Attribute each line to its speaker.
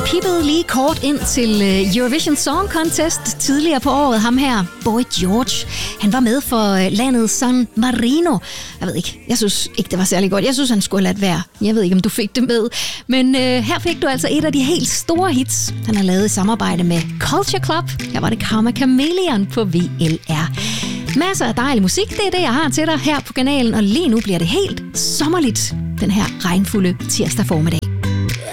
Speaker 1: pippede lige kort ind til Eurovision Song Contest tidligere på året. Ham her, Boy George, han var med for landet San Marino. Jeg ved ikke, jeg synes ikke, det var særlig godt. Jeg synes, han skulle have ladt være. Jeg ved ikke, om du fik det med. Men her fik du altså et af de helt store hits, han har lavet i samarbejde med Culture Club. Her var det Karma Chameleon på VLR. Masser af dejlig musik, det er det, jeg har til dig her på kanalen. Og lige nu bliver det helt sommerligt, den her regnfulde tirsdag formiddag.